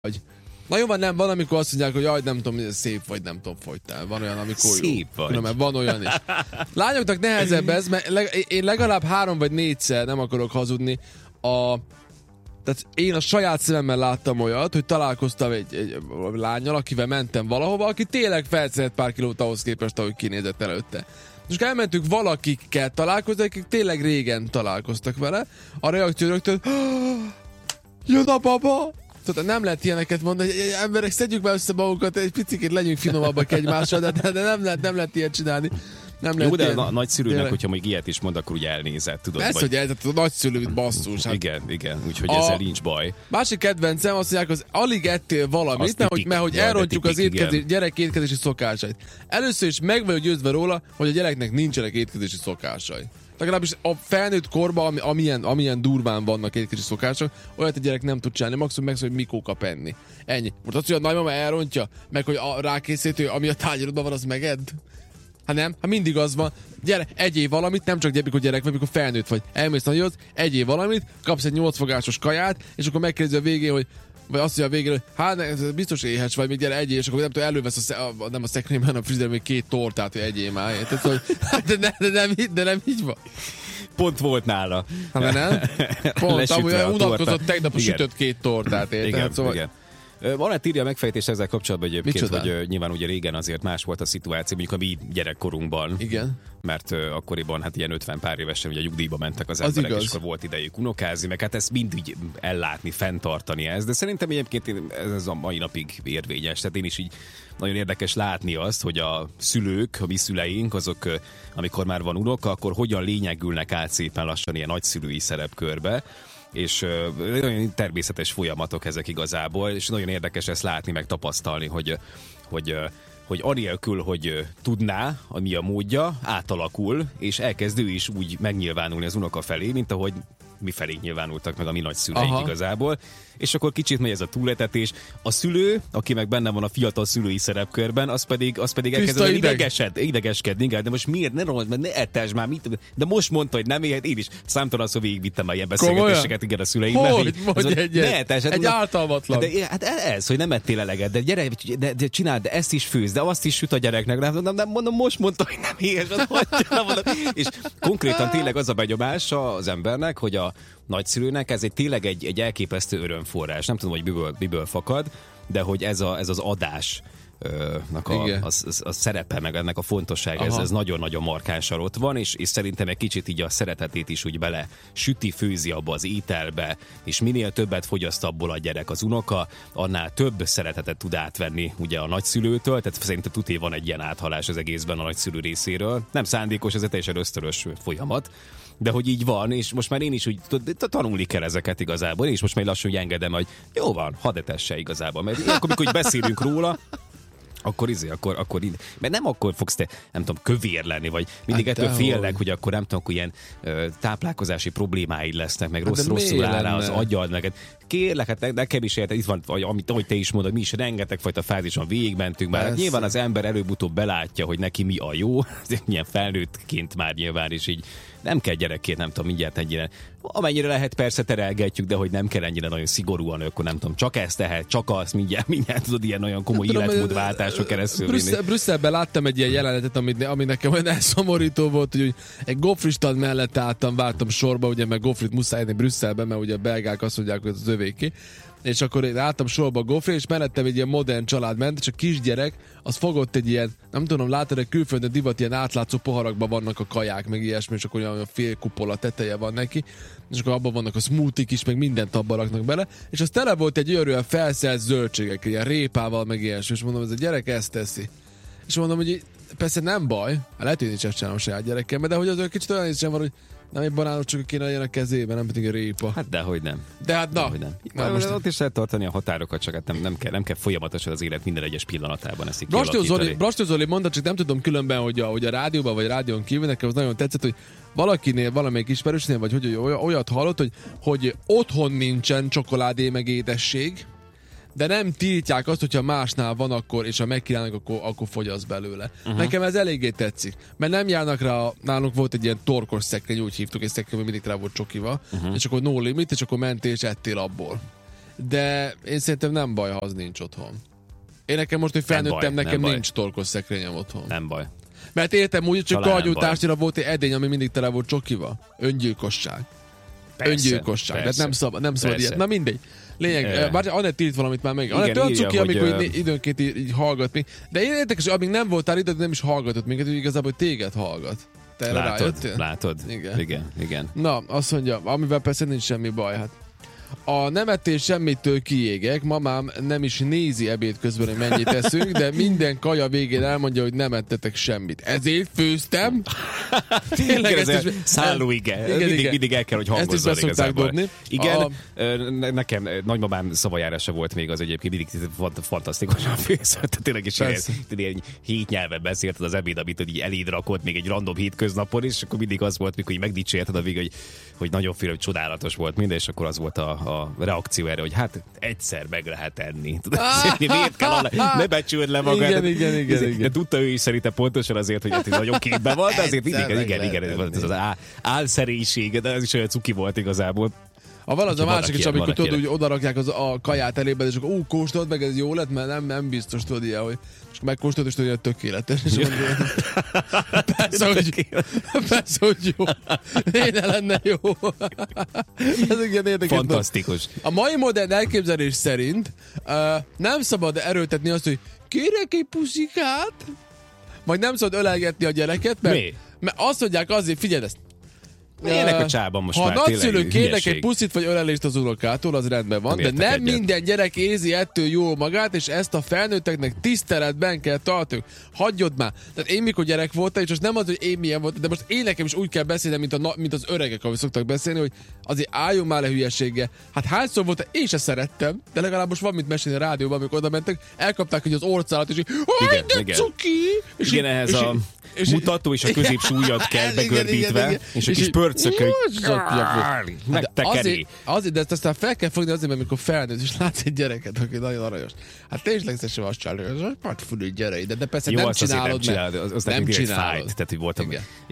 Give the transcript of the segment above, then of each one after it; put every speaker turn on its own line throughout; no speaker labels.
vagy. Na jó, nem, van, amikor azt mondják, hogy jaj, nem tudom, szép vagy, nem tudom, fogytál. Van olyan, amikor
szép
jó.
vagy.
Mert van olyan is. Lányoknak nehezebb ez, mert én legalább 3 vagy 4-szer, nem akarok hazudni, tehát én a saját szememmel láttam olyat, hogy találkoztam egy lánnyal, akivel mentem valahova, aki tényleg felszedett pár kilót ahhoz képest, ahogy kinézett előtte. És elmentünk valakikkel találkozni, akik tényleg régen találkoztak vele. A reakció rögtön, jön a baba! Tudod, nem lehet ilyeneket mondani, hogy emberek, szedjük be össze magunkat, egy picit legyünk finomabbak egymással, de nem lehet ilyet csinálni. Nem
jó, de
ilyen,
a nagyszülőnek, hogyha még ilyet is mond, akkor úgy elnézed, tudod?
Persze, hogy ez a nagyszülő, basszus. Hát.
Igen, úgyhogy ezzel nincs baj.
Másik kedvencem, azt mondják, az alig ettél valamit, mert hogy elrontjuk az gyerek étkezési szokásait. Először is meg vagyok győzve róla, hogy a gyereknek nincsenek étkezési szokásai. Legalábbis a felnőtt korban, amilyen durván vannak étkezési szokások, olyat a gyerek nem tud csinálni, maximum megszól, hogy mikor kap enni. Ennyi. Most azt, hogy a nagymama elrontja, meg hogy rákészítő, ami a tányérodban van, az megedd. Ha nem, ha mindig az van, gyere, egyél valamit, nem csak amikor gyerek vagy, amikor felnőtt vagy. Elmész nagyoz, egyél valamit, kapsz egy 8 fogásos kaját, és akkor megkérdezi a végén, hogy vagy azt mondja a végén, hogy hát biztos éhes vagy, még gyere, egyél, és akkor nem tudom, elővesz nem a szekrényben, hanem a frigyerben még 2 tortát, hogy egyél már. De nem így van.
Pont volt nála.
Hát nem? Pont, amúgy unatkozott tegnap a sütött 2 tortát, érted?
Igen,
szóval...
igen. Van egy írja megfejtés ezzel kapcsolatban egyébként,
micsoda?
hogy nyilván ugye régen azért más volt a szituáció, mondjuk a mi gyerekkorunkban.
Igen.
Mert akkoriban hát ilyen 50 pár évesen ugye nyugdíjba mentek az emberek, és akkor volt idejük unokázni, meg hát ezt mind ellátni, fenntartani ezt, de szerintem egyébként ez a mai napig érvényes, tehát én is így nagyon érdekes látni azt, hogy a szülők, a mi szüleink, azok, amikor már van unoka, akkor hogyan lényegülnek át szépen lassan ilyen nagyszülői szerepkörbe, és nagyon természetes folyamatok ezek igazából, és nagyon érdekes ezt látni, meg tapasztalni, hogy anélkül, hogy tudná, ami a módja, átalakul, és elkezd ő is úgy megnyilvánulni az unoka felé, mint ahogy mi felé nyilvánultak meg a mi nagyszüleink igazából. És akkor kicsit megy ez a túletetés. A szülő, aki meg benne van a fiatal szülői szerepkörben, az pedig elkezd idegeskedni. De most miért? Ne etess már. De most mondta, hogy nem éhet. Én is számtalan szó végigvittem már ilyen beszélgetéseket igen a szüleimmel.
Hogy egy általmatlan.
De, hát ez, hogy nem ettél eleget. De gyere, de csináld, de ezt is főz, de azt is süt a gyereknek. Nem mondom, most mondta, hogy nem éhes. És konkrétan tényleg az a benyomás az embernek, hogy a nagyszülőnek ez tényleg egy elképesztő örömforrás. Nem tudom, hogy miből fakad, de hogy ez az adás a szerepe, meg ennek a fontossága, ez nagyon-nagyon markánsan ott van, és szerintem egy kicsit így a szeretetét is úgy bele süti, főzi abba az ételbe, és minél többet fogyaszt abból a gyerek, az unoka, annál több szeretetet tud átvenni ugye a nagyszülőtől, tehát szerintem tuti van egy ilyen áthalás az egészben a nagyszülő részéről. Nem szándékos, ez egy teljesen ösztönös folyamat, de hogy így van, és most már én is úgy tanulni kell ezeket igazából, és most már lassan úgy engedem, hogy jó van, hadd etesse igazából, mert akkor, amikor beszélünk róla, akkor mert nem akkor fogsz te, nem tudom, kövér lenni, vagy mindig ettől félnek, hogy akkor nem tudom, akkor ilyen táplálkozási problémáid lesznek, meg rosszul áll rá az agyad, meg kérlek, hát nekem is érted, itt van, ahogy te is mondod, mi is rengeteg fajta fázison végigmentünk már. Hát nyilván az ember előbb-utóbb belátja, hogy neki mi a jó, ilyen felnőttként már nyilván is így nem kell gyerekként, nem tudom, mindjárt ennyire. Amennyire lehet, persze terelgetjük, de hogy nem kell ennyire nagyon szigorúan, akkor nem tudom, csak ezt tehet, csak azt, mindjárt tudod, ilyen olyan komoly életmódváltások keresztül.
Brüsszelben láttam egy ilyen jelenetet, ami nekem olyan elszomorító volt, hogy egy gofristand mellett vártam sorba, ugye, meg gofrit muszáj enni Brüsszelben, mert ugye a belgák azt mondják, hogy az övéké. És akkor én álltam sorba a gofri, és mellettem egy ilyen modern család ment, és a kisgyerek, az fogott egy ilyen, nem tudom, látod, egy külföldön divat, ilyen átlátszó poharakban vannak a kaják, meg ilyesmi, és akkor olyan fél kupola teteje van neki, és akkor abban vannak a smoothie is, meg mindent abban raknak bele, és az tele volt egy olyan felszelt zöldségek, ilyen répával, meg ilyesmi, és mondom, ez a gyerek ezt teszi. És mondom, hogy persze nem baj, lehet, hogy nincs ezt csinálom a saját gyerekembe, de hogy az kicsit olyan is sem van, hogy nem egy banánot csak kéne legyen a kezében, nem pedig a répa.
Hát dehogy nem.
De hát na.
Na most ott is lehet tartani a határokat, csak hát nem kell folyamatosan az élet minden egyes pillanatában ezt
Brastó Zoli mondta, csak nem tudom különben, hogy a rádióban vagy rádión kívül, nekem az nagyon tetszett, hogy valakinél, valamelyik ismerősnél, vagy hogy olyat hallott, hogy otthon nincsen csokoládé meg édesség, de nem tiltják azt, hogyha másnál van akkor, és ha megkínálnak, akkor fogyaszt belőle. Nekem ez eléggé tetszik. Mert nem járnak rá, nálunk volt egy ilyen torkos szekrény, úgy hívtuk, egy szekrény, mindig rá volt csokiva, és akkor no limit, és akkor mentél, és ettél abból. de én szerintem nem baj, ha az nincs otthon. Én nekem most, hogy felnőttem, nekem nincs torkos szekrényem otthon.
Nem baj.
Mert értem úgy, csak kargyújtásnyira volt egy edény, ami mindig tele volt csokival. Öngyilkosság. Öngyilkosság. Tehát nem szabad ilyet. Na mindegy. Lényeg, bár Anett írt valamit már meg. Anett olyan cuki, amikor időnként így hallgat mi. De érdekes, hogy amíg nem voltál időt, nem is hallgatott minket, hogy igazából téged hallgat. Te
látod. Igen.
Na, azt mondja, amivel persze nincs semmi baj, hát. A nem ettél semmitől kiégek, mamám nem is nézi ebéd közben, hogy mennyit eszünk, de minden kaja végén elmondja, hogy nem ettetek semmit. Ezért főztem.
Tényleg ez szálló igen. Mindig el kell, hogy hangozzon igazából. Igen, nekem nagymamám szavajárása volt még az egyébként, mindig fantasztikusan főzött. Tényleg is 7 nyelven beszélted az ebéd, amit így eléd rakott még egy random hétköznapon, és akkor mindig az volt, mikor így megdicsérted a végig, hogy nagyon fél, hogy csodálatos volt minden, és akkor az volt a reakció erre, hogy hát egyszer meg lehet enni. Miért kell ne becsüld le magad.
Igen.
De tudta ő is szerintem pontosan azért, hogy ez nagyon képben van, de azért igen, ez az álszerénység, de ez is olyan cuki volt igazából.
Van az a másik is, amikor tudod, hogy odarakják a kaját elébe, és akkor kóstold meg, ez jó lett, mert nem biztos tudod ilyen, hogy és megkóstold, és tudod, hogy tökéletes. Persze, hogy jó. Én lenne jó. Ez ilyen érdekes.
Fantasztikus.
A mai modern elképzelés szerint nem szabad erőltetni azt, hogy kérek egy puszikát, vagy nem szabad ölelgetni a gyereket, mert azt mondják azért, figyeld ezt,
Ilyenek a csában most
ha
már
a nagyszülők kérnek egy puszit vagy ölelést az unokától, az rendben van, de nem minden gyerek érzi ettől jól magát, és ezt a felnőtteknek tiszteletben kell tartani. Hagyjod már. Tehát én mikor gyerek voltam, és most nem az, hogy én milyen voltam, de most én nekem is úgy kell beszélni, mint az öregek, ahogy szoktak beszélni, hogy azért álljunk már le hülyeséggel. Hát hányszor volt, én se szerettem, de legalább most van mit mesélni a rádióban, amikor oda mentek, elkapták hogy az orcálat, és így, de cuki!
Igen, ehhez a mutató és a középső ujjat kell begörbítve, és a kis pörcökkel megtekeri.
Azért, de ezt aztán fel kell fogni azért, mert amikor felnőtt, és látsz egy gyereket, aki nagyon aranyos. Hát tényleg sem azt csinálni, hogy az partfülű gyerei, de persze nem csinálod meg.
Nem csinálod. Tehát, hogy voltam.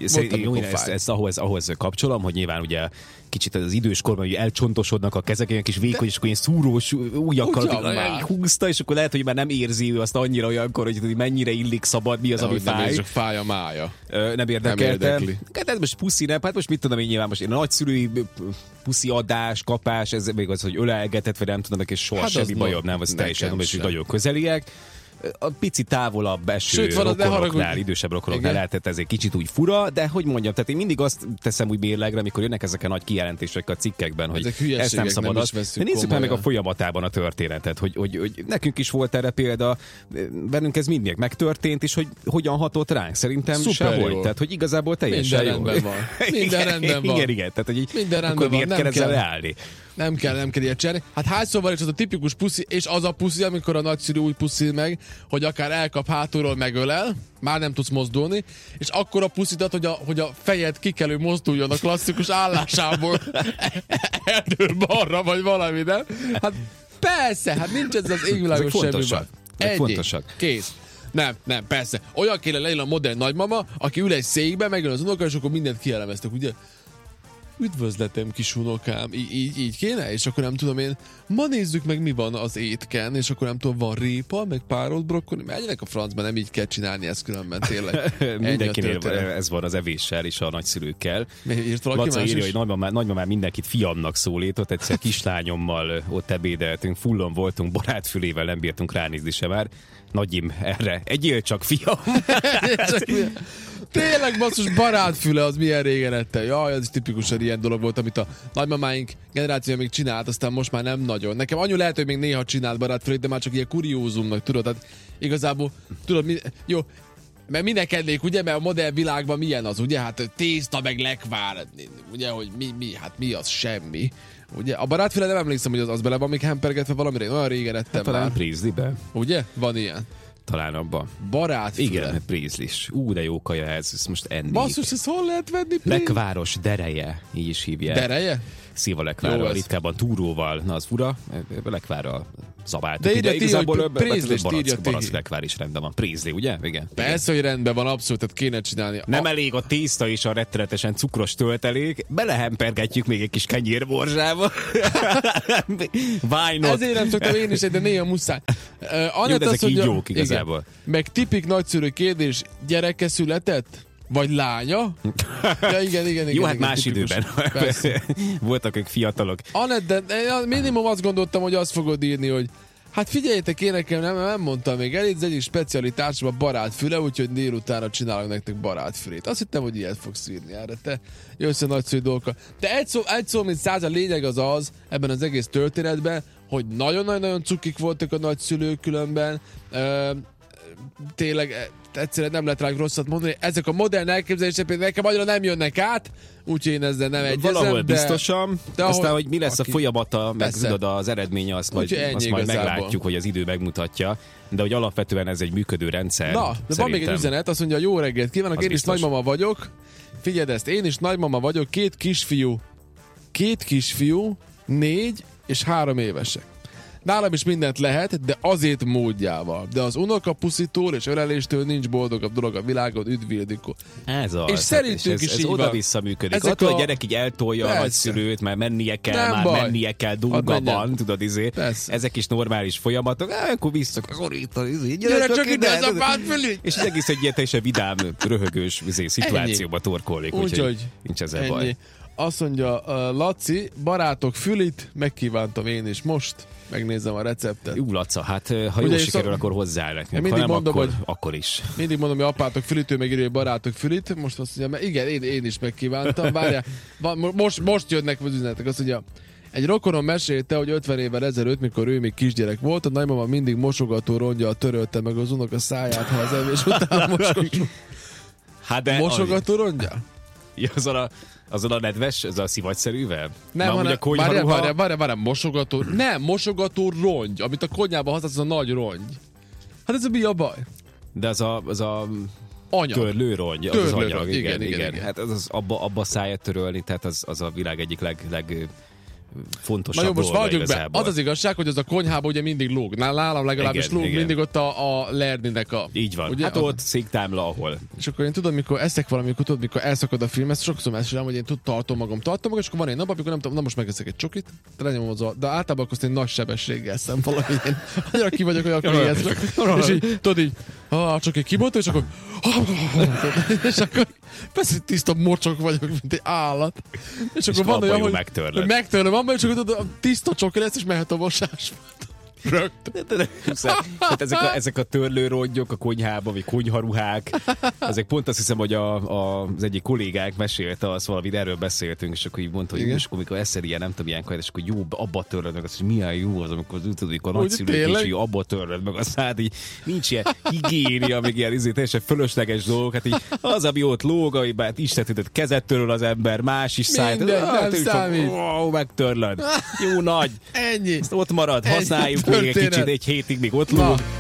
Ezt ahhoz kapcsolom, hogy nyilván ugye kicsit az időskorban, hogy elcsontosodnak a kezek, ilyen kis vékony, és akkor ilyen szúrós ujjakkal húzta, és akkor lehet, hogy már nem érzi ő azt annyira olyankor, hogy mennyire illik szabad, mi az, ami fáj.
Csak fáj a mája.
Nem érdekelte. Hát most puszi, nem? Hát most mit tudom én, nyilván most én a nagyszülői puszi adás, kapás, ez még az, hogy ölelgetett, vagy nem tudom, és soha semmi bajom, nem, az teljesen, és nagyon közeliek. A pici távolabb eső rokonoknál, idősebb rokonoknál lehetett ez egy kicsit úgy fura, de hogy mondjam, tehát én mindig azt teszem úgy mérlegre, amikor jönnek ezek a nagy kijelentések a cikkekben, hogy ezt nem szabad. De nézzük meg a folyamatában a történetet, hogy nekünk is volt erre példa, bennünk ez mindig megtörtént, és hogy hogyan hatott ránk. Szerintem sehogy. Tehát, hogy igazából teljesen
jó. Minden rendben van.
Igen, tehát, hogy
minden
akkor miért kell ezzel leállni?
Nem kell ilyet csinálni. Hát hányszor van is az a tipikus puszi, és az a puszi, amikor a nagyszülő úgy puszil meg, hogy akár elkap hátulról, megölel, már nem tudsz mozdulni, és akkor a puszidat, hogy a fejed kikelő mozduljon a klasszikus állásából eldől balra, vagy valami, nem? Hát persze, hát nincs ez az égvilágos semmi.
Fontosak.
Kész. Nem, persze. Olyan kéne legyen a modern nagymama, aki ül egy székbe, megjön az unoka, és akkor mindent kielemeztek, ugye? Üdvözletem, kis unokám, így kéne? És akkor nem tudom én, ma nézzük meg, mi van az étken, és akkor nem tudom, van répa, meg párolt brokkoli, menjenek a francba, nem így kell csinálni ezt különben, tényleg.
Mindenkinél ez van az evéssel és a nagyszülőkkel.
Írt valaki
Laca írja, hogy nagymamám mindenkit fiamnak szólított, egyszer kislányommal ott ebédeltünk, fullon voltunk, barátfülével nem bírtunk ránézni se már. Nagyim erre, egyél csak fiam.
Tényleg basszus, barátfüle az milyen régen ette. Jaj, ez is tipikusan ilyen dolog volt, amit a nagymamáink generációja még csinált, aztán most már nem nagyon. Nekem anyu lehet, hogy még néha csinált barátfülét, de már csak ilyen kuriózumnak, tudod? Tehát igazából, tudod, jó, mert minek ennék, ugye, mert a modern világban milyen az, ugye? Hát tészta meg lekvár, ugye, hogy mi az semmi. Ugye, a barátfüle nem emlékszem, hogy az bele van még hempergetve valamire, olyan régen ettem
hát, talán Prízlibe.
Ugye? Van ilyen.
Talán abban.
Barátfüle.
Igen, Prízlis. De jó kaja ez, ezt most ennék.
Basszus, ezt hol lehet venni?
Lekváros dereje, így is hívják.
Dereje?
szilvalekvárral, ritkában túróval, na az fura, lekvárral zabáltuk.
De
ide igazából
barack
is rendben van. Prézli, ugye? Igen.
Persze, hogy rendben van, abszolút, tehát kéne csinálni.
Nem elég a tészta és a rettenetesen cukros töltelék, belehempergetjük még egy kis kenyérborzsába. Why not?
Ezért nem szoktam én is, de néha muszáj.
Jó, de ezek így jók igazából.
Igen. Meg tipik nagyszülő kérdés, gyereke született? Vagy lánya? Ja, igen.
Jó, hát más időben. Voltak ők fiatalok.
Anett, de minimum azt gondoltam, hogy azt fogod írni, hogy hát figyeljetek, én nekem nem mondtam még el, ez egyik specialitásban barátfüle, úgyhogy délutánra csinálok nektek barátfülét. Azt hittem, hogy ilyet fogsz írni erre, te jössz a nagyszülő dolgokkal. De egy szó, mint száz, a lényeg az ebben az egész történetben, hogy nagyon-nagyon cukik voltak a nagyszülők különben, tényleg egyszerűen nem lehet rájuk rosszat mondani. Ezek a modern elképzelések például nekem annyira nem jönnek át, úgyhogy én ezzel nem egyezem.
Valahol biztosan, de aztán, hogy mi lesz a folyamata, meg tudod, az eredménye, azt majd meglátjuk, hogy az idő megmutatja. De hogy alapvetően ez egy működő rendszer. Na, de
szerintem. Van még egy üzenet, azt mondja, jó reggelt kívánok, én biztos. Is nagymama vagyok. Figyeld ezt, én is nagymama vagyok, két kisfiú, 4 és 3 évesek. Nálam is mindent lehet, de azért módjával. De az unokapuszitól és öleléstől nincs boldogabb dolog a világon, üdv Ildikó.
Ez az.
És szerintünk is
ez
így van.
oda-vissza működik. Ott a gyerek így eltolja a nagyszülőt, mert mennie kell, dolga van, tudod, ezek is normális folyamatok. Akkor visszaszorítani.
Gyere csak ide, ez a pártfülű!
És az egész egy ilyen teljesen vidám, röhögős szituációba torkollik. Úgyhogy nincs ezzel baj.
Azt mondja, Laci, barátok fülit, megkívántam én is most. Megnézem a receptet.
Jó, Laca, hát ha jól sikerül, akkor hozzá nekünk. Ha nem, mondom, akkor is.
Mindig mondom, hogy apátok fülit, ő megírja, hogy barátok fülit. Most azt mondja, igen, én is megkívántam. Várjál, most jönnek az üzenetek. Azt mondja, egy rokonom mesélte, hogy 50 évvel ezelőtt, mikor ő még kisgyerek volt, a nagymama mindig mosogató rongyal törölte meg az unoka száját, ha az evés után mosogató rongyal?
Ja, azon a nedves, ez a szivagyszerűvel?
Nem, hanem mosogató... Nem, mosogató rongy, amit a konyhában használsz, az a nagy rongy. Hát ez mi a baj?
De az a
anyag.
Törlőrongy, az anyag. Igen. Hát az abba száját törölni, tehát az a világ egyik fontosabb dolga igazából.
Az az igazság, hogy az a konyhában ugye mindig lóg. Nálam legalábbis lóg mindig ott a lerninek a...
Így van. Ugye, hát ott széktámla, ahol.
És akkor én tudom, mikor eszek valamikor, tudod, mikor elszakad a film, ezt sokszor mesélem, hogy én tartom magam, és akkor van egy nap, amikor nem tudom, na most megeszek egy csokit, de általában akkor én nagy sebességgel eszem valamilyen. Annyira ki vagyok olyan kréjezve. És így, tudod így, csak egy kibotó, és akkor és akkor persze tiszta mocsok vagyok, mint egy állat. És akkor van olyan, hogy megtörlöm, és akkor tudod, a tiszta csoki lesz, és mehet a mosásba. Rögtön.
Hát ezek a törlőrongyok a konyhában, vagy konyharuhák, ezek pont azt hiszem, hogy az egyik kollégák mesélte, azt valamit, erről beszéltünk, és akkor így mondta, hogy és akkor, mikor eszel ilyen, nem tudom, ilyen kaját, és akkor jó, abba törlöd meg azt, hogy milyen jó az, amikor a nagyszülők is, abba törlöd meg azt, hát így nincs ilyen higiénia, még ilyen teljesen fölösleges dolgok, hát így az, ami ott lóg, amiben hát Isten tudod, kezet töröl az ember, más is szájt,
nem számít.
Megtörlöd. Jó nagy.
Ennyi.
Ezt ott marad, használjuk még egy kicsit, egy hétig még ott lóg.